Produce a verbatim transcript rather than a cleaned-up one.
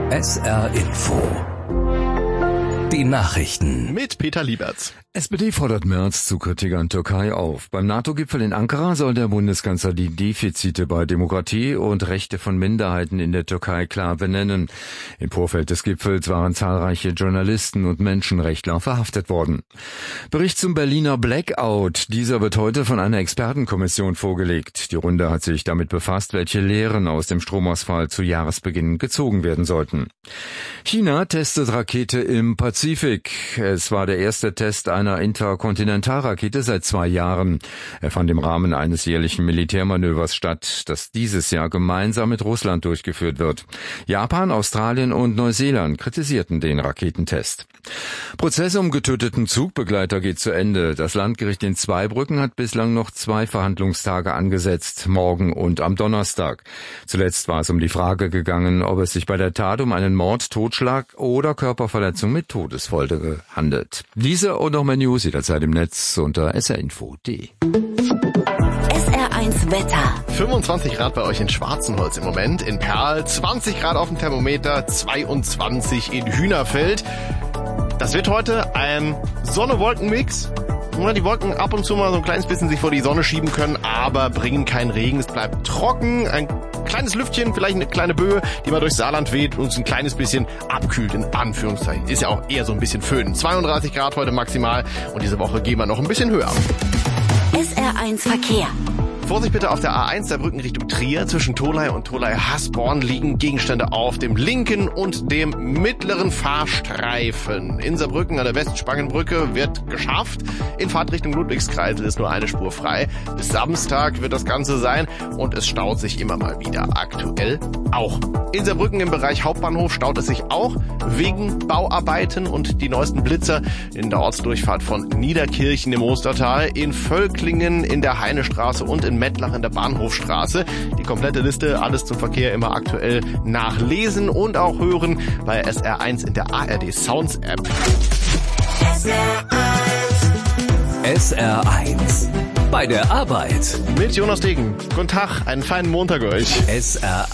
S R Info. Die Nachrichten. Mit Peter Lieberts. S P D fordert Merz zu Kritik an Türkei auf. Beim NATO-Gipfel in Ankara soll der Bundeskanzler die Defizite bei Demokratie und Rechte von Minderheiten in der Türkei klar benennen. Im Vorfeld des Gipfels waren zahlreiche Journalisten und Menschenrechtler verhaftet worden. Bericht zum Berliner Blackout. Dieser wird heute von einer Expertenkommission vorgelegt. Die Runde hat sich damit befasst, welche Lehren aus dem Stromausfall zu Jahresbeginn gezogen werden sollten. China testet Rakete im Pazifik. Es war der erste Test einer Interkontinentalrakete seit zwei Jahren. Er fand im Rahmen eines jährlichen Militärmanövers statt, das dieses Jahr gemeinsam mit Russland durchgeführt wird. Japan, Australien und Neuseeland kritisierten den Raketentest. Prozess um getöteten Zugbegleiter geht zu Ende. Das Landgericht in Zweibrücken hat bislang noch zwei Verhandlungstage angesetzt, morgen und am Donnerstag. Zuletzt war es um die Frage gegangen, ob es sich bei der Tat um einen Mord, Totschlag oder Körperverletzung mit Todesfolge handelt. Diese und noch mehr News jederzeit im Netz unter s r info punkt d e. S R eins Wetter. fünfundzwanzig Grad bei euch in Schwarzenholz im Moment, in Perl, zwanzig Grad auf dem Thermometer, zweiundzwanzig in Hühnerfeld. Das wird heute ein Sonne-Wolken-Mix. Die Wolken ab und zu mal so ein kleines bisschen sich vor die Sonne schieben können, aber bringen keinen Regen. Es bleibt trocken, ein kleines Lüftchen, vielleicht eine kleine Böe, die mal durchs Saarland weht und uns ein kleines bisschen abkühlt, in Anführungszeichen. Ist ja auch eher so ein bisschen Föhn. zweiunddreißig Grad heute maximal und diese Woche gehen wir noch ein bisschen höher. S R eins Verkehr. Vorsicht bitte auf der A eins der Brücken Richtung Trier. Zwischen Tholey und Tholey-Hasborn liegen Gegenstände auf dem linken und dem mittleren Fahrstreifen. In Saarbrücken an der Westspangenbrücke wird geschafft. In Fahrtrichtung Ludwigskreisel ist nur eine Spur frei. Bis Samstag wird das Ganze sein und es staut sich immer mal wieder. Aktuell auch. In Saarbrücken im Bereich Hauptbahnhof staut es sich auch wegen Bauarbeiten und die neuesten Blitzer in der Ortsdurchfahrt von Niederkirchen im Ostertal, in Völklingen, in der Heinestraße und in Mettlach in der Bahnhofstraße. Die komplette Liste, alles zum Verkehr immer aktuell nachlesen und auch hören bei S R eins in der A R D Sounds App. S R eins. Bei der Arbeit. Mit Jonas Degen. Guten Tag, einen feinen Montag euch. S R